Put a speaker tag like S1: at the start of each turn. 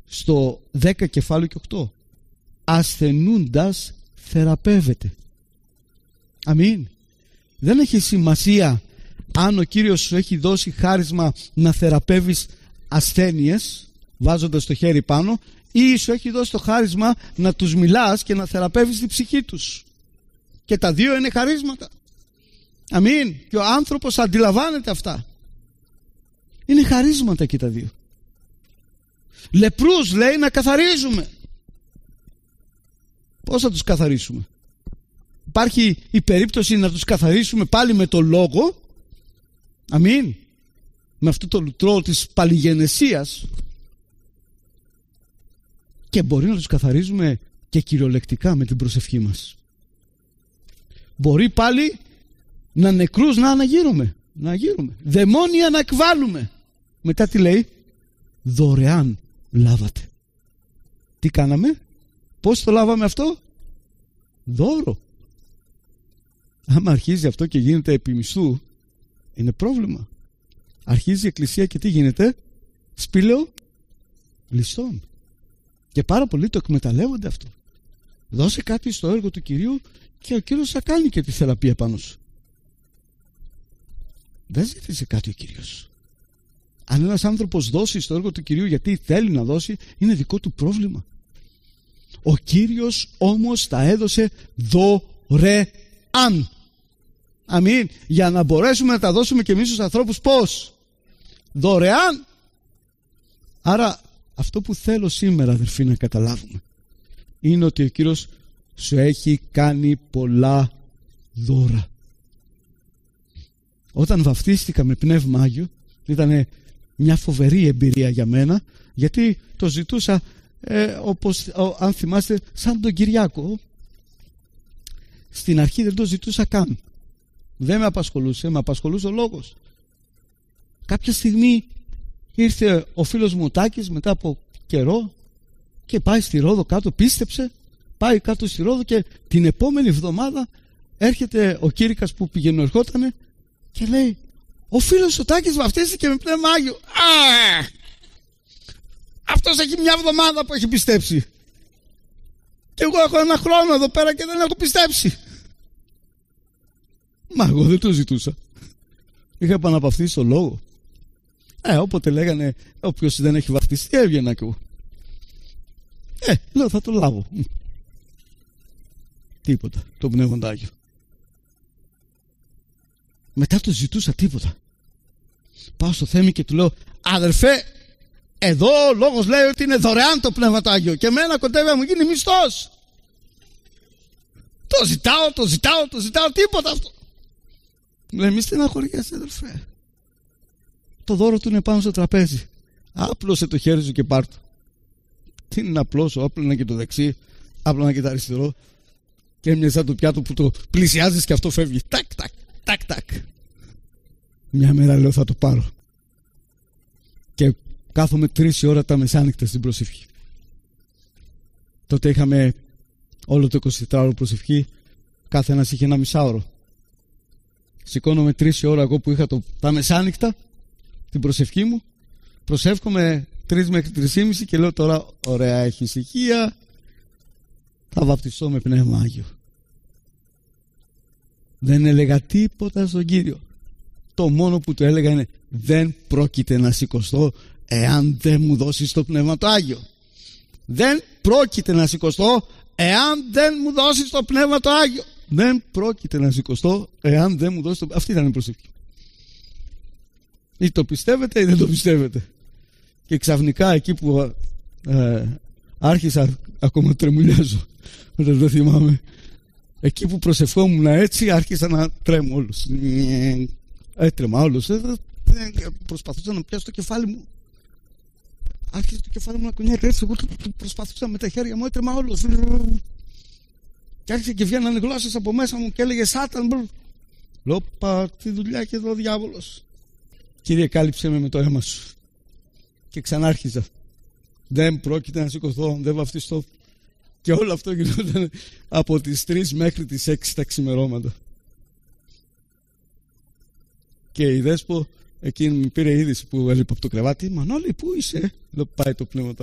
S1: στο 10 κεφάλαιο και 8. Ασθενούντας θεραπεύεται. Αμήν. Δεν έχει σημασία αν ο Κύριος σου έχει δώσει χάρισμα να θεραπεύεις ασθένειες βάζοντας το χέρι πάνω, ή σου έχει δώσει το χάρισμα να τους μιλάς και να θεραπεύεις την ψυχή τους. Και τα δύο είναι χαρίσματα. Αμήν. Και ο άνθρωπος αντιλαμβάνεται αυτά. Είναι χαρίσματα και τα δύο. Λεπρούς λέει να καθαρίζουμε. Πώς θα τους καθαρίσουμε? Υπάρχει η περίπτωση να τους καθαρίσουμε πάλι με το λόγο. Αμήν. Με αυτό το λουτρό της παλιγενεσίας. Και μπορεί να τους καθαρίζουμε και κυριολεκτικά με την προσευχή μας. Μπορεί πάλι να νεκρούς να αναγείρουμε. Δαιμόνια να εκβάλουμε. Μετά τι λέει? Δωρεάν λάβατε. Τι κάναμε? Πώς το λάβαμε αυτό? Δώρο. Άμα αρχίζει αυτό και γίνεται επί μισθού, είναι πρόβλημα. Αρχίζει η εκκλησία και τι γίνεται? Σπήλαιο ληστών. Και πάρα πολλοί το εκμεταλλεύονται αυτό. Δώσε κάτι στο έργο του Κυρίου και ο Κύριος θα κάνει και τη θεραπεία πάνω σου. Δεν ζήτησε κάτι ο Κύριος. Αν ένας άνθρωπος δώσει στο έργο του Κυρίου γιατί θέλει να δώσει, είναι δικό του πρόβλημα. Ο Κύριος όμως τα έδωσε δωρεάν. Αμήν. Για να μπορέσουμε να τα δώσουμε και εμείς στους ανθρώπους πώς? Δωρεάν. Άρα αυτό που θέλω σήμερα, αδερφοί, να καταλάβουμε είναι ότι ο Κύριος σου έχει κάνει πολλά δώρα. Όταν βαφτίστηκα με Πνεύμα Άγιο ήταν μια φοβερή εμπειρία για μένα, γιατί το ζητούσα όπως αν θυμάστε σαν τον Κυριάκο. Στην αρχή δεν το ζητούσα καν. Δεν με απασχολούσε, με απασχολούσε ο λόγος. Κάποια στιγμή ήρθε ο φίλος μου ο Τάκης μετά από καιρό και πάει στη Ρόδο κάτω, πίστεψε, πάει κάτω στη Ρόδο και την επόμενη εβδομάδα έρχεται ο Κήρυκας που πηγαίνω ερχότανε και λέει: ο φίλος ο Τάκης βαφτίστηκε με Πνεύμα Άγιο. Αυτός έχει μια εβδομάδα που έχει πιστέψει και εγώ έχω ένα χρόνο εδώ πέρα και δεν έχω πιστέψει. Μα εγώ δεν το ζητούσα. Είχα επαναπαυθεί στο λόγο. Όποτε λέγανε όποιος δεν έχει βαφτιστεί, έβγαινα κι εγώ. Λέω θα το λάβω. Τίποτα. Το Πνεύμα Άγιο. Μετά το ζητούσα, τίποτα. Πάω στο Θέμη και του λέω: αδερφέ, εδώ ο λόγος λέει ότι είναι δωρεάν το Πνεύμα Άγιο και εμένα κοντεύει να μου γίνει μισθός. Το ζητάω, τίποτα αυτό. Λέει: μη στεναχωριέσαι, αδερφέ. Το δώρο του είναι πάνω στο τραπέζι. Άπλωσε το χέρι σου και πάρ' το. Τι είναι να απλώσω? Άπλωνα και το δεξί, άπλωνα και το αριστερό. Και έμεινε σαν το πιάτο που το πλησιάζεις και αυτό φεύγει. Τάκ. Μια μέρα λέω θα το πάρω. Και κάθομαι 3 ώρα τα μεσάνυχτα στην προσευχή. Τότε είχαμε όλο το 24ωρο προσευχή. Κάθε ένας είχε 1,5 ωρο. Σηκώνομαι 3 ώρα εγώ που είχα τα μεσάνυχτα την προσευχή μου. Προσεύχομαι 3 μέχρι 3,5 και λέω τώρα ωραία, έχει ησυχία, θα βαπτιστώ με Πνεύμα Άγιο. Δεν έλεγα τίποτα στον Κύριο. Το μόνο που του έλεγα είναι: δεν πρόκειται να σηκωστώ εάν δεν μου δώσεις το Πνεύμα το Άγιο. Δεν πρόκειται να σηκωστώ εάν δεν μου δώσεις το Πνεύμα το Άγιο. Δεν πρόκειται να σηκωστώ εάν δεν μου δώσεις το... Αυτή ήταν η προσευχή. Ή το πιστεύετε ή δεν το πιστεύετε. Και ξαφνικά εκεί που άρχισα, ακόμα τρεμουλιάζω όταν το θυμάμαι, εκεί που προσευχόμουν έτσι άρχισα να τρέμω όλος. Έτρεμα όλος. Προσπαθούσα να πιάσω το κεφάλι μου. Άρχισε το κεφάλι μου να κουνιέται έτσι. Εγώ προσπαθούσα με τα χέρια μου, έτρεμα όλος. Και άρχισε και βγαίνανε γλώσσες από μέσα μου και έλεγε Σάταν. Λέω: πα, τι δουλειά έχει εδώ ο διάβολος. Κύριε, κάλυψε με το αίμα σου. Και ξανάρχιζα. Δεν πρόκειται να σηκωθώ, δεν βαφτιστώ. Και όλο αυτό γινόταν από τις 3 μέχρι τις 6 τα ξημερώματα. Και η Δέσπο εκείνη μου πήρε είδηση που έλειπα από το κρεβάτι. Μανώλη, πού είσαι? Λέω: πάει το Πνεύμα